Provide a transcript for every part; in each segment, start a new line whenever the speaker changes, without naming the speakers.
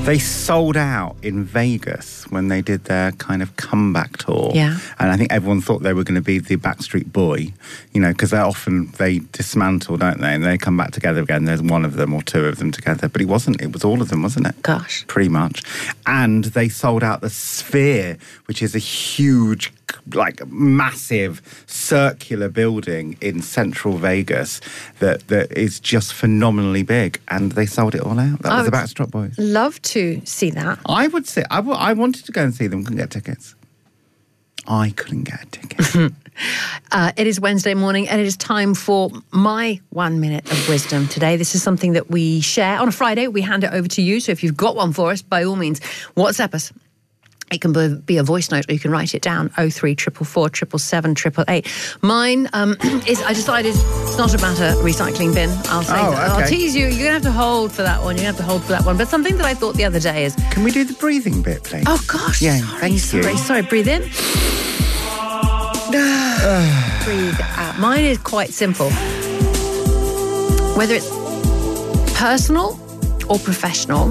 They sold out in Vegas when they did their kind of comeback tour.
Yeah.
And I think everyone thought they were going to be the Backstreet Boy, you know, because they dismantle, don't they? And they come back together again. There's one of them or two of them together. But it wasn't. It was all of them, wasn't it?
Gosh.
Pretty much. And they sold out the Sphere, which is a huge, like, massive circular building in central Vegas that is just phenomenally big. And they sold it all out. That was the Backstreet Boys.
Love to see that.
I would say, I wanted to go and see them, couldn't get tickets. I couldn't get a ticket.
It is Wednesday morning and it is time for my 1 minute of wisdom today. This is something that we share on a Friday. We hand it over to you. So if you've got one for us, by all means, WhatsApp us. It can be a voice note or you can write it down, 03444 777 888. Mine is, I decided it's not about a recycling bin. I'll say that.
Okay.
I'll tease you. You're going to have to hold for that one. You're going to have to hold for that one. But something that I thought the other day is...
Can we do the breathing bit, please?
Oh, gosh.
Yeah,
Sorry.
thank you.
Sorry, breathe in. Breathe out. Mine is quite simple. Whether it's personal or professional,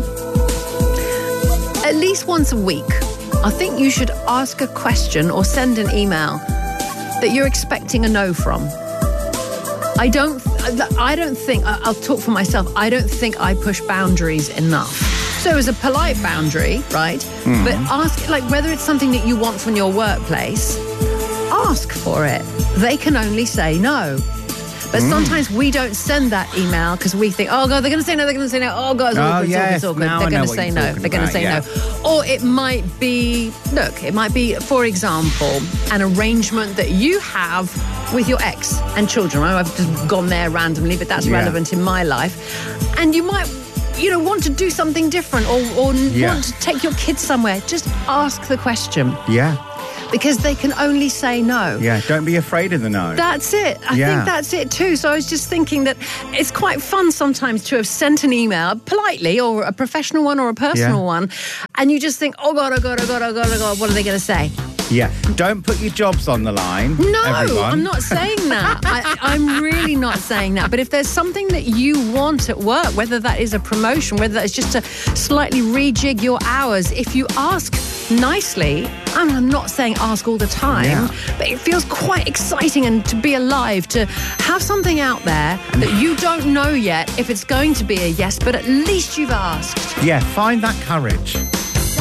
at least once a week, I think you should ask a question or send an email that you're expecting a no from. I don't think, I'll talk for myself, I don't think I push boundaries enough. So as a polite boundary, right? Mm. But ask, like, whether it's something that you want from your workplace, ask for it. They can only say no. But sometimes we don't send that email because we think, oh, God, they're going to say no, they're going to say no. Oh, God, it's all good. They're going to say no. They're going to say no. Or it might be, for example, an arrangement that you have with your ex and children. I've just gone there randomly, but that's relevant in my life. And you might, want to do something different or want to take your kids somewhere. Just ask the question.
Yeah.
Because they can only say no.
Yeah, don't be afraid of the no.
That's it. I think that's it too. So I was just thinking that it's quite fun sometimes to have sent an email politely, or a professional one or a personal one, and you just think, oh God, what are they going to say?
Yeah, don't put your jobs on the line.
No,
everyone.
I'm not saying that. I'm really not saying that. But if there's something that you want at work, whether that is a promotion, whether that's just to slightly rejig your hours, if you ask nicely, I'm not saying ask all the time, but it feels quite exciting and to be alive, to have something out there that you don't know yet if it's going to be a yes, but at least you've asked.
Yeah, find that courage.